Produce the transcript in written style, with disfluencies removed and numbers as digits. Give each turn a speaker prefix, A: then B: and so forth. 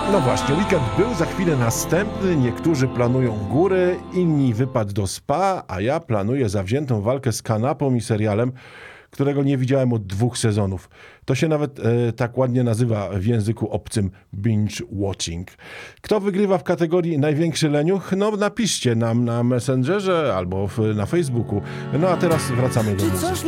A: No właśnie, weekend był, za chwilę następny. Niektórzy planują góry, inni wypad do spa, a ja planuję zawziętą walkę z kanapą i serialem, którego nie widziałem od 2 sezonów. To się nawet tak ładnie nazywa w języku obcym binge watching. Kto wygrywa w kategorii największy leniuch? No napiszcie nam na Messengerze albo na Facebooku. No a teraz wracamy do muzyki.